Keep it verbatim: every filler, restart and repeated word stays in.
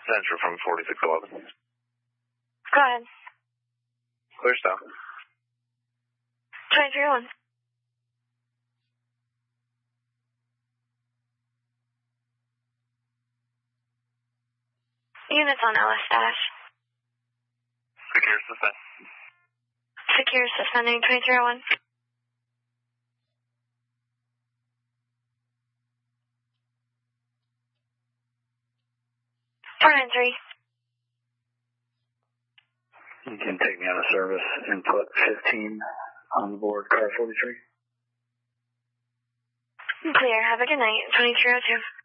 Central from forty-six eleven. Go ahead. Clear stop. twenty-three oh one. Units on L S dash. Secure suspend. Secure suspending twenty-three oh one. four nine three. You can take me out of service. Input fifteen on board car forty-three. Clear. Have a good night. twenty-three oh two.